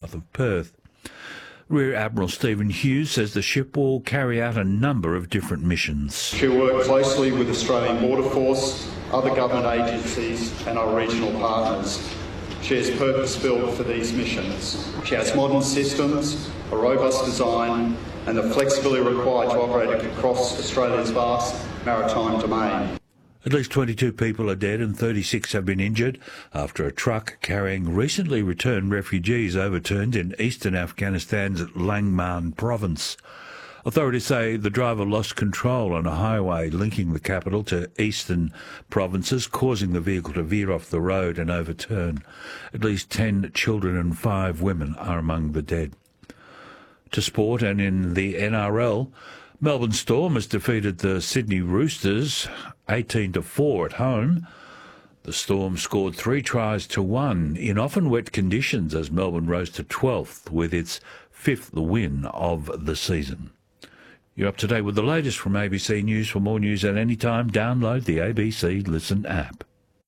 south of Perth. Rear Admiral Stephen Hughes says the ship will carry out a number of different missions. She'll work closely with Australian Border Force, other government agencies and our regional partners. She is purpose-built for these missions. She has modern systems, a robust design and the flexibility required to operate across Australia's vast maritime domain. At least 22 people are dead and 36 have been injured after a truck carrying recently returned refugees overturned in eastern Afghanistan's Langman province. Authorities say the driver lost control on a highway linking the capital to eastern provinces, causing the vehicle to veer off the road and overturn. At least 10 children and 5 women are among the dead. To sport, and in the NRL, Melbourne Storm has defeated the Sydney Roosters 18-4 at home. The Storm scored 3 tries to 1 in often wet conditions as Melbourne rose to 12th with its 5th win of the season. You're up to date with the latest from ABC News. For more news at any time, download the ABC Listen app.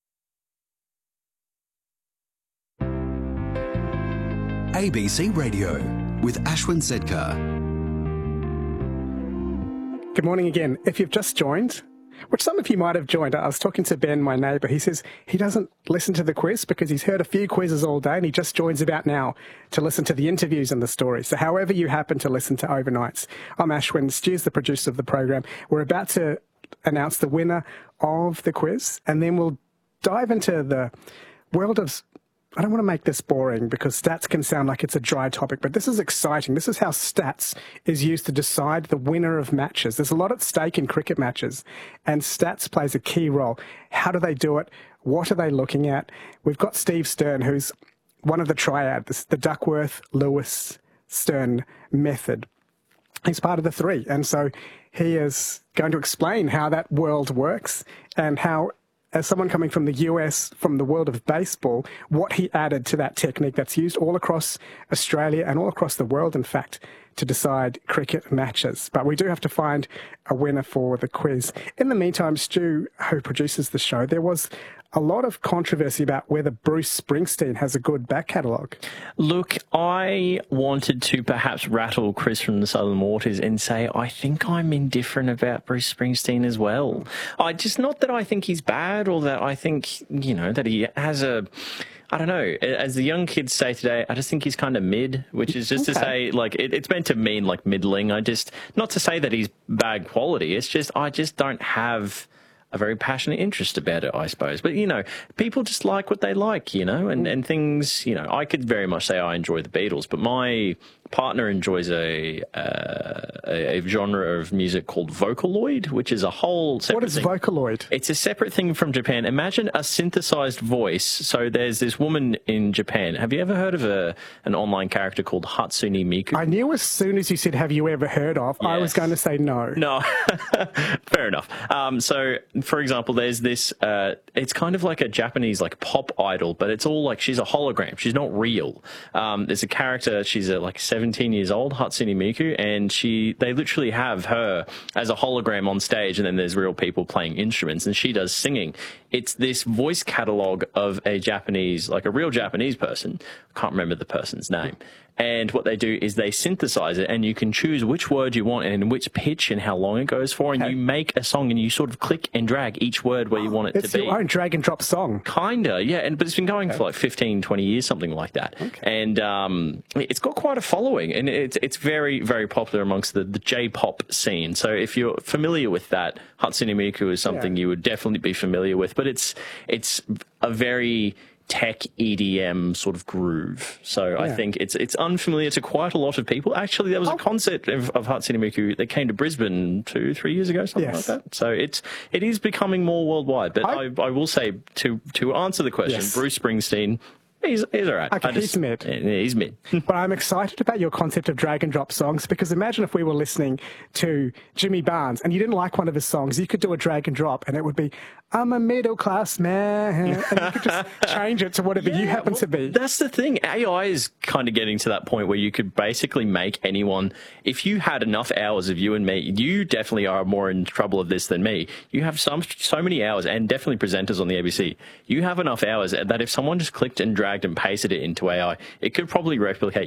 ABC Radio with Ashwin Sedkar. Good morning again. If you've just joined, which some of you might have joined, I was talking to Ben, my neighbour. He says he doesn't listen to the quiz because he's heard a few quizzes all day and he just joins about now to listen to the interviews and the stories. So however you happen to listen to Overnights, I'm Ashwin. Stu's the producer of the program. We're about to announce the winner of the quiz and then we'll dive into the world of... I don't want to make this boring because stats can sound like it's a dry topic, but this is exciting. This is how stats is used to decide the winner of matches. There's a lot at stake in cricket matches, and stats plays a key role. How do they do it? What are they looking at? We've got Steve Stern, who's one of the triad, the Duckworth-Lewis-Stern method. He's part of the 3, and so he is going to explain how that world works and how, as someone coming from the US, from the world of baseball, what he added to that technique that's used all across Australia and all across the world, in fact, to decide cricket matches. But we do have to find a winner for the quiz. In the meantime, Stu, who produces the show, there was a lot of controversy about whether Bruce Springsteen has a good back catalogue. Look, I wanted to perhaps rattle Chris from the Southern Waters and say I think I'm indifferent about Bruce Springsteen as well. Not that I think he's bad or that I think, that he has a... I don't know. As the young kids say today, I just think he's kind of mid, which is just to say, like, it's meant to mean, like, middling. Not to say that he's bad quality. It's just, I just don't have a very passionate interest about it, I suppose. But, people just like what they like, and things, I could very much say I enjoy the Beatles, but my partner enjoys a genre of music called Vocaloid, which is a whole separate thing. What is Vocaloid? It's a separate thing from Japan. Imagine a synthesized voice. So there's this woman in Japan. Have you ever heard of an online character called Hatsune Miku? I knew as soon as you said, have you ever heard of, yes. I was going to say no. No. Fair enough. So, for example, there's this, it's kind of like a Japanese like pop idol, but it's all like she's a hologram. She's not real. There's a character, she's like 17 years old, Hatsune Miku, and they literally have her as a hologram on stage, and then there's real people playing instruments, and she does singing. It's this voice catalog of a Japanese, like a real Japanese person. I can't remember the person's name. And what they do is they synthesize it, and you can choose which word you want and which pitch and how long it goes for, and you make a song, and you sort of click and drag each word where you want it to be. It's your own drag and drop song. Kinda, yeah. But it's been going for like 15, 20 years, something like that. Okay. And it's got quite a following, and it's very, very popular amongst the J-pop scene. So if you're familiar with that, Hatsune Miku is something you would definitely be familiar with. But it's a very tech EDM sort of groove. So I think it's unfamiliar to quite a lot of people. Actually, there was a concert of Hatsune Miku that came to Brisbane 2-3 years ago, something like that. So it is becoming more worldwide. But I will say, to answer the question, Bruce Springsteen, he's all right. Okay, he's mid. He's mid. But I'm excited about your concept of drag and drop songs, because imagine if we were listening to Jimmy Barnes and you didn't like one of his songs, you could do a drag and drop and it would be, I'm a middle class man, and you could just change it to whatever you happen to be. That's the thing. AI is kind of getting to that point where you could basically make anyone, if you had enough hours of you and me, you definitely are more in trouble of this than me. You have so many hours, and definitely presenters on the ABC. You have enough hours that if someone just clicked and dragged and pasted it into AI, it could probably replicate